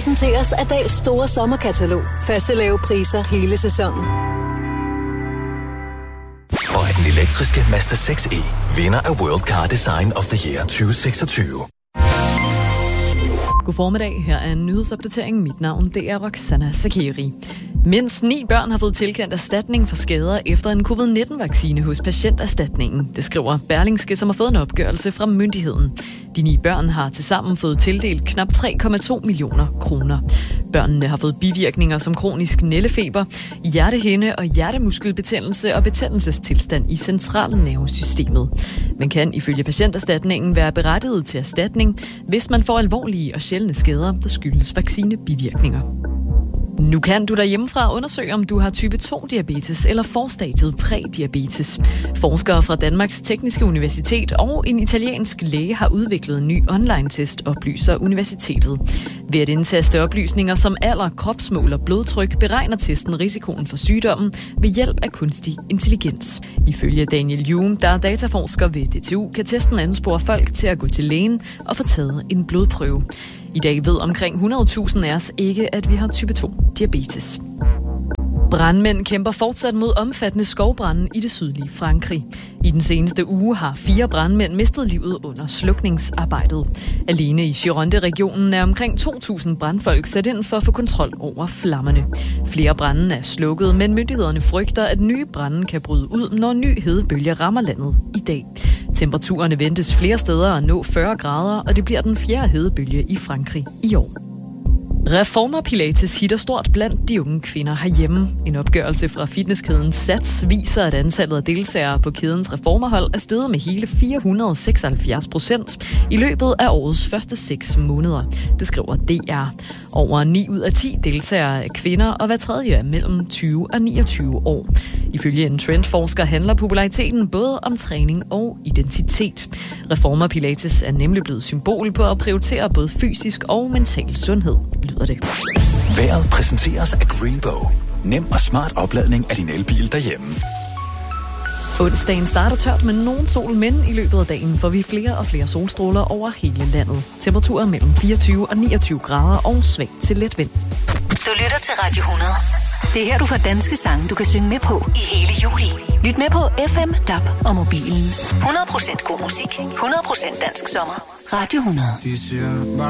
præsenteres af Dahls store sommerkatalog. Faste lave priser hele sæsonen. Og den elektriske Mazda 6e, vinder af World Car Design of the Year 2026. God formiddag, her er en nyhedsopdatering. Mit navn, det er Roxana Sakeri. Mindst 9 børn har fået tilkendt erstatning for skader efter en covid-19-vaccine hos Patienterstatningen. Det skriver Berlingske, som har fået en opgørelse fra myndigheden. De 9 børn har tilsammen fået tildelt knap 3,2 millioner kroner. Børnene har fået bivirkninger som kronisk nældefeber, hjertehinde og hjertemuskelbetændelse og betændelsestilstand i centralnervesystemet. Man kan ifølge Patienterstatningen være berettiget til erstatning, hvis man får alvorlige og sjældne skader, der skyldes vaccinebivirkninger. Nu kan du derhjemmefra undersøge, om du har type 2-diabetes eller forstadiet prædiabetes. Forskere fra Danmarks Tekniske Universitet og en italiensk læge har udviklet en ny online-test, oplyser universitetet. Ved at indtaste oplysninger som alder, kropsmål og blodtryk, beregner testen risikoen for sygdommen ved hjælp af kunstig intelligens. Ifølge Daniel Hume, der er dataforsker ved DTU, kan testen anspore folk til at gå til lægen og få taget en blodprøve. I dag ved omkring 100.000 af os ikke, at vi har type 2-diabetes. Brandmænd kæmper fortsat mod omfattende skovbrande i det sydlige Frankrig. I den seneste uge har 4 brandmænd mistet livet under slukningsarbejdet. Alene i Gironde-regionen er omkring 2.000 brandfolk sat ind for at få kontrol over flammerne. Flere brande er slukket, men myndighederne frygter, at nye brande kan bryde ud, når ny hedebølge rammer landet i dag. Temperaturerne ventes flere steder at nå 40 grader, og det bliver den 4. hedebølge i Frankrig i år. Reformer Pilates hitter stort blandt de unge kvinder herhjemme. En opgørelse fra fitnesskæden Sats viser, at antallet af deltagere på kædens reformerhold er steget med hele 476% i løbet af årets første 6 måneder. Det skriver DR. Over 9 ud af 10 deltagere er kvinder, og hver tredje er mellem 20 og 29 år. Ifølge en trendforsker handler populariteten både om træning og identitet. Reformer Pilates er nemlig blevet symbol på at prioritere både fysisk og mental sundhed, lyder det. Vejret præsenteres af Greenbow. Nem og smart opladning af din elbil derhjemme. Onsdagen starter tørt med nogen sol, men i løbet af dagen får vi flere og flere solstråler over hele landet. Temperaturer mellem 24 og 29 grader og svag til let vind. Du lytter til Radio 100. Det er her, du får danske sange, du kan synge med på i hele juli. Lyt med på FM, DAB og mobilen. 100% god musik, 100% dansk sommer. Radio 100.